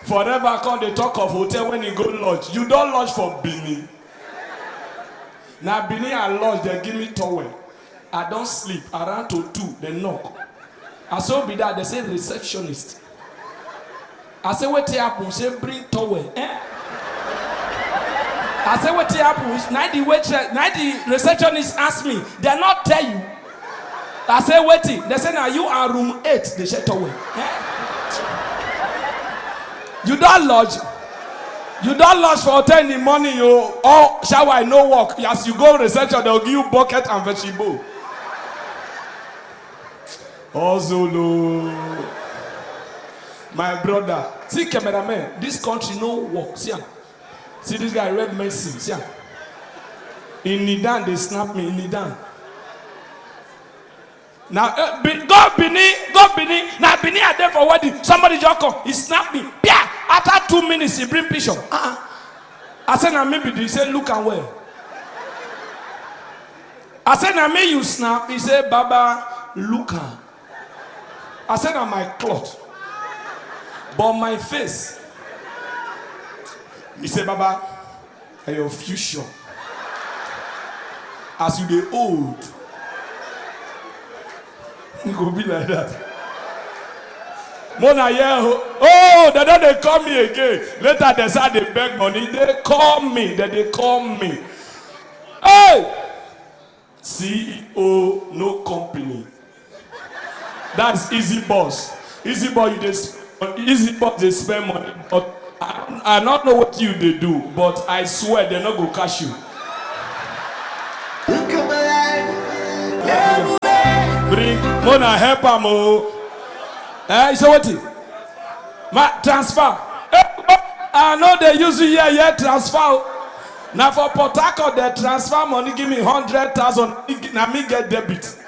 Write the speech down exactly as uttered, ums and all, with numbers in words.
Forever come they talk of hotel when you go lodge. You don't lodge for Bini. Now Bini and lodge, they give me towel. I don't sleep. Around to two, they knock. I saw be that they say receptionist. I say what happen? Say bring towel. Eh? I say what happen? Now the waitress, now the receptionist ask me. They not tell you. I say waiting. They say now you are room eight. They say towel. Eh? You don't lodge. You don't lodge for hotel in the morning. You oh shower no work. As you go reception, they'll give you bucket and vegetable. Oh Zulu, my brother. See cameraman. This country no work. See, see this guy red Messi. See, in Nidan they snap me in Nidan. Now uh, go Bini, go Bini. Now Bini are there for wedding. Somebody just come. He snap me. Yeah. After two minutes, he bring picture. Uh-uh. I said, now maybe he said, look and where. I said, now me you snap. He said, Baba, look and. I said, now my cloth. But my face. He said, Baba, are your future. As you the old. You go be like that. Mona yeah, oh, they don't they call me again. Later they say they beg money. They call me. Then they call me. Hey, C E O, no company. That's easy boss. Easy boss, you just easy boss. They spend money. But I, I don't know what you they do. But I swear they not go cash you. Look at my life. Bring Mona help am oh. Eh, so what? Ma transfer. I know they use you here, here transfer. Now for Port Harcourt, they transfer money, give me hundred thousand. Now me get debit.